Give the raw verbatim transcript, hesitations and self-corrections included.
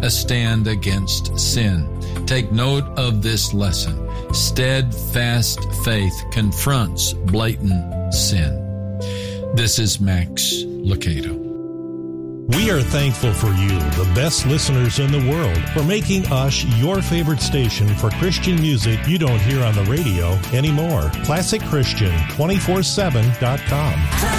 a stand against sin. Take note of this lesson. Steadfast faith confronts blatant sin. This is Max Lucado. We are thankful for you, the best listeners in the world, for making us your favorite station for Christian music you don't hear on the radio anymore. Classic Christian two forty-seven dot com.